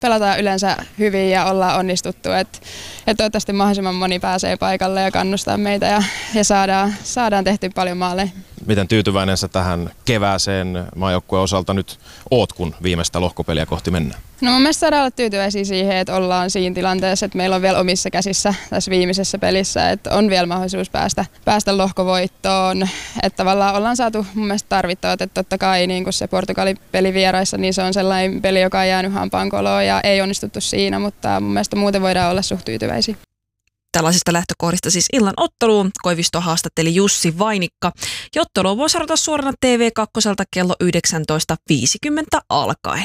pelataan yleensä hyvin ja ollaan onnistuttu, että toivottavasti mahdollisimman moni pääsee paikalle ja kannustaa meitä ja saadaan tehty paljon maaleja. Miten tyytyväinen sä tähän kevääseen maajoukkueen osalta nyt oot, kun viimeistä lohkopeliä kohti mennään? No mun mielestä saadaan olla tyytyväisiä siihen, että ollaan siinä tilanteessa, että meillä on vielä omissa käsissä tässä viimeisessä pelissä, että on vielä mahdollisuus päästä lohkovoittoon. Että tavallaan ollaan saatu mun mielestä tarvittavat, että totta kai niin kun se Portugalin peli vieraissa, niin se on sellainen peli, joka on jäänyt hampaankoloon ja ei onnistuttu siinä, mutta mun mielestä muuten voidaan olla suht tyytyväisiä. Tällaisista lähtökohdista siis illan otteluun Koivisto haastatteli Jussi Vainikka. Ja ottelua voi seurata suorana TV2 kello 19.50 alkaen.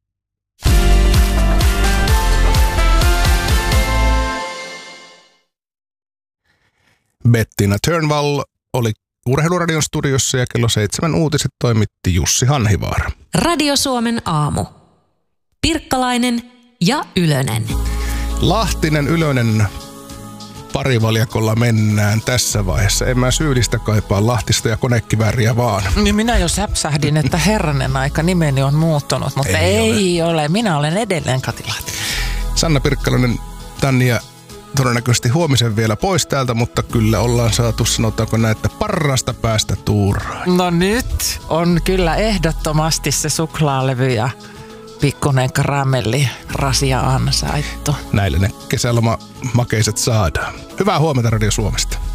Bettina Turnvall oli Urheiluradion studiossa ja kello 7 uutiset toimitti Jussi Hanhivaara. Radio Suomen aamu. Pirkkalainen ja Ylönen. Lahtinen Ylönen parivaljakolla mennään tässä vaiheessa. En mä syyllistä kaipaa Lahtista ja konekivääriä vaan. Niin minä jo säpsähdin, että herranen aika nimeni on muuttunut, mutta ei ole. Minä olen edelleen Kati Lahtinen. Sanna Pirkkalainen, Tanja todennäköisesti huomisen vielä pois täältä, mutta kyllä ollaan saatu, sanotaanko näin, että parasta päästä tuuraan. No nyt on kyllä ehdottomasti se suklaalevy ja pikkuinen karamelli rasia ansaittu. Näille ne kesälomamakeiset saadaan. Hyvää huomenta Radio Suomesta.